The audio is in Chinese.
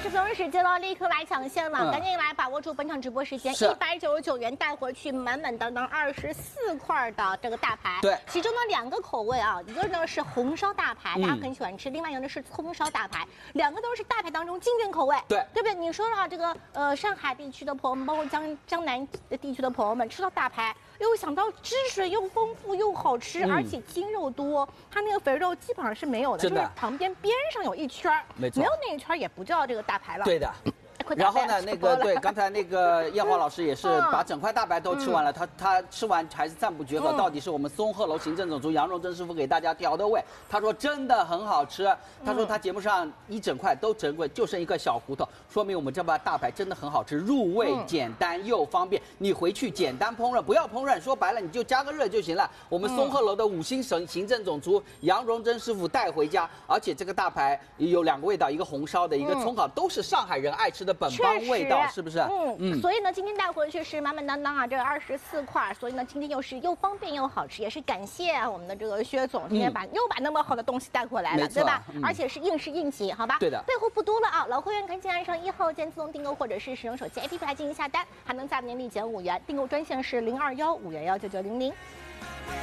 是不用时间了，立刻来抢现了，赶紧来把握住本场直播时间，199元带回去满满当当24块的这个大排。 对， 其中呢2个口味啊，一个呢是红烧大排，大家很喜欢吃；另外一个呢是葱烧大排，两个都是大排当中经典口味。 对， 对不对？你说了这个上海地区的朋友们，包括江南地区的朋友们，吃到大排，又想到汁水又丰富又好吃，而且筋肉多，它那个肥肉基本上是没有的，就是旁边上有一圈， 没错， 没有那一圈也不叫这个大排了。 对的。然后呢，对，刚才那个艳华老师也是把整块大排都吃完了，他吃完还是赞不绝口。到底是我们松鹤楼行政总厨杨荣珍师傅给大家调的味，他说真的很好吃。他说他节目上一整块都整过，就剩一个小胡头，说明我们这把大排真的很好吃，入味简单又方便。你回去简单烹饪，不要烹饪，说白了你就加个热就行了。我们松鹤楼的5星行政总厨杨荣珍师傅带回家，而且这个大排有2个味道，一个红烧的，一个葱烤，都是上海人爱吃的本帮味道，是不是？ 所以呢，今天带回去是满满当当啊，这24块，所以呢，今天又方便又好吃，也是感谢我们的这个薛总，今天又把那么好的东西带回来了，对吧？而且是应时应急，好吧？ 对的。 备货不多了啊，老会员赶紧按上1号键自动订购，或者是使用手机 APP 来进行下单，还能再年立减5元，订购专线是021-511-9900。